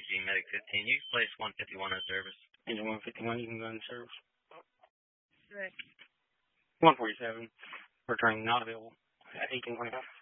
EMG Medic 15. You can place 151 in service. Engine 151, you can go in service. Right. 147, returning not available at 1825.